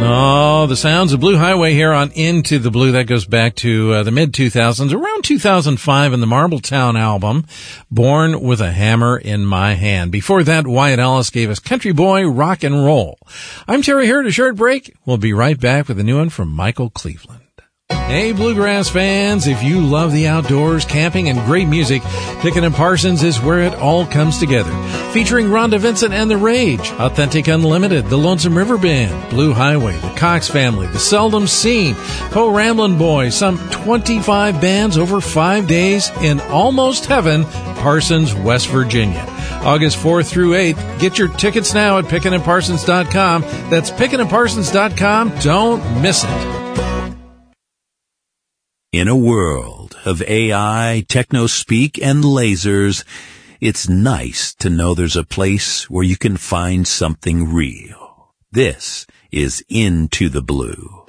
Oh, the sounds of Blue Highway here on Into the Blue. That goes back to the mid-2000s, around 2005 in the Marbletown album, Born with a Hammer in My Hand. Before that, Wyatt Ellis gave us Country Boy Rock and Roll. I'm Terry here at a short break. We'll be right back with a new one from Michael Cleveland. Hey, Bluegrass fans, if you love the outdoors, camping, and great music, Pickett & Parsons is where it all comes together. Featuring Rhonda Vincent and The Rage, Authentic Unlimited, The Lonesome River Band, Blue Highway, The Cox Family, The Seldom Seen, Co-Ramblin' Boys, some 25 bands over 5 days in Almost Heaven, Parsons, West Virginia. August 4th through 8th. Get your tickets now at PickettandParsons.com. That's PickettandParsons.com. Don't miss it. In a world of AI, techno-speak, and lasers, it's nice to know there's a place where you can find something real. This is Into the Blue.